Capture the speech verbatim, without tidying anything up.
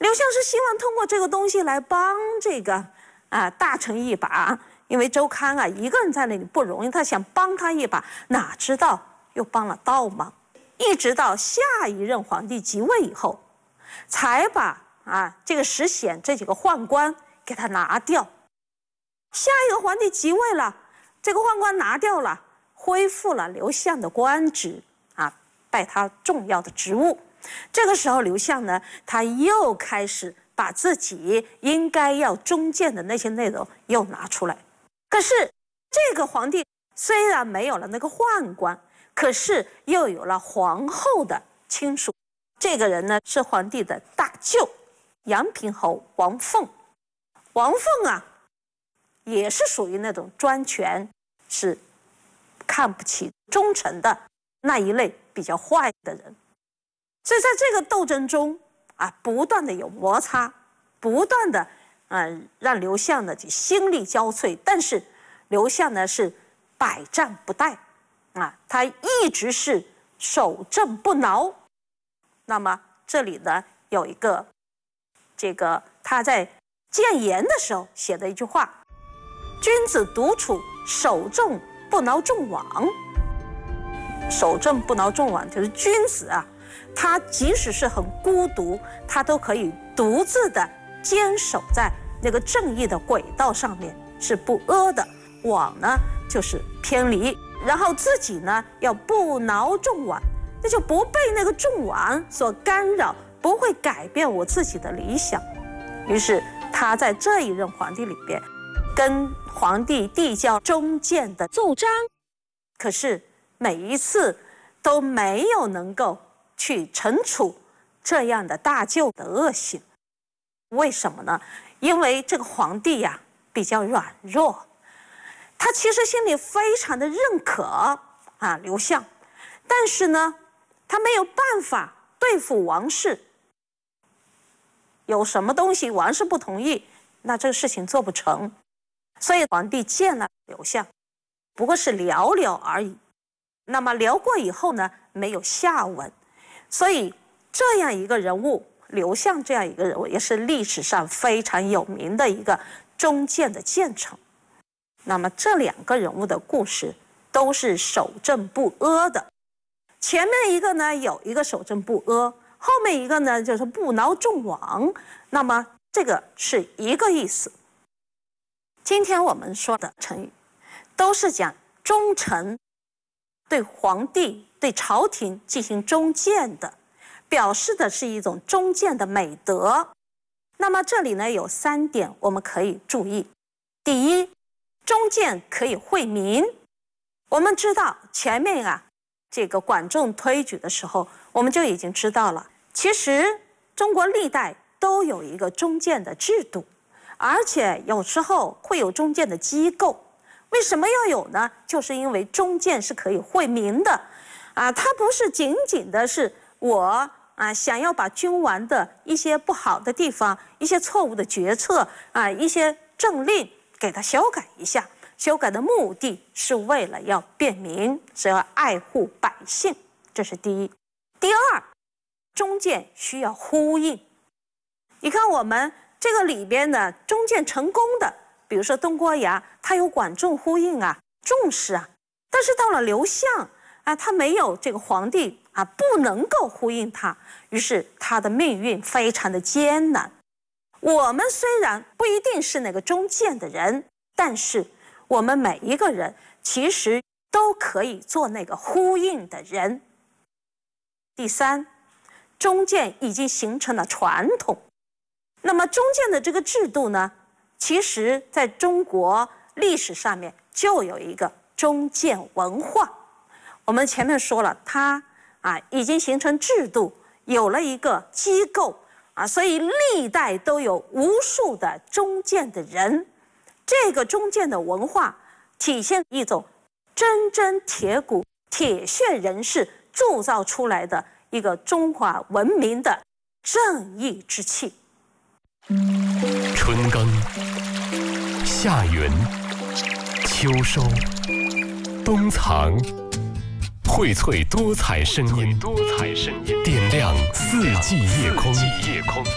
刘向是希望通过这个东西来帮这个啊大臣一把，因为周刊啊一个人在那里不容易，他想帮他一把，哪知道又帮了倒忙。一直到下一任皇帝即位以后，才把啊这个石显这几个宦官给他拿掉。下一个皇帝即位了，这个宦官拿掉了，恢复了刘向的官职啊，拜他重要的职务。这个时候，刘向呢，他又开始把自己应该要忠谏的那些内容又拿出来。可是这个皇帝虽然没有了那个宦官，可是又有了皇后的亲属。这个人呢是皇帝的大舅，阳平侯王凤。王凤啊，也是属于那种专权，是看不起忠臣的那一类比较坏的人。所以在这个斗争中啊，不断的有摩擦，不断的嗯、呃、让刘向呢就心力交瘁。但是刘向呢是百战不殆啊，他一直是守正不挠。那么这里呢有一个这个他在谏言的时候写的一句话：君子独处，守正不挠众枉。守正不挠众枉，就是君子啊，他即使是很孤独，他都可以独自的坚守在那个正义的轨道上面，是不阿的。枉呢就是偏离，然后自己呢要不挠众枉，那就不被那个众枉所干扰，不会改变我自己的理想。于是他在这一任皇帝里边跟皇帝递交忠谏的奏章，可是每一次都没有能够去惩处这样的大舅的恶行。为什么呢？因为这个皇帝呀、啊、比较软弱，他其实心里非常的认可啊刘向，但是呢他没有办法对付王室。有什么东西王室不同意，那这个事情做不成。所以皇帝见了刘向，不过是聊聊而已。那么聊过以后呢，没有下文。所以这样一个人物，刘向这样一个人物，也是历史上非常有名的一个忠谏的谏臣。那么这两个人物的故事都是守正不阿的。前面一个呢有一个守正不阿，后面一个呢就是不挠众枉。那么这个是一个意思。今天我们说的成语都是讲忠臣对皇帝对朝廷进行忠谏的，表示的是一种忠谏的美德。那么这里呢有三点我们可以注意。第一，忠谏可以惠民。我们知道前面啊这个管仲推举的时候，我们就已经知道了，其实中国历代都有一个忠谏的制度，而且有时候会有忠谏的机构。为什么要有呢？就是因为忠谏是可以惠民的啊，它不是仅仅的是我啊想要把君王的一些不好的地方、一些错误的决策啊、一些政令给它修改一下。修改的目的是为了要便民，是要爱护百姓，这是第一。第二，忠谏需要呼应。你看我们这个里边的忠谏成功的，比如说东郭牙，他有管仲呼应啊，重视啊。但是到了刘向啊，他没有这个皇帝啊，不能够呼应他，于是他的命运非常的艰难。我们虽然不一定是那个忠谏的人，但是我们每一个人其实都可以做那个呼应的人。第三，忠谏已经形成了传统。那么忠谏的这个制度呢，其实在中国历史上面就有一个忠谏文化。我们前面说了，它啊已经形成制度，有了一个机构啊，所以历代都有无数的忠谏的人。这个忠谏的文化体现一种铮铮铁骨、铁血人士铸造出来的一个中华文明的正义之气。 春耕、夏耘、秋收、冬藏，荟萃多彩声音，点亮四季夜空。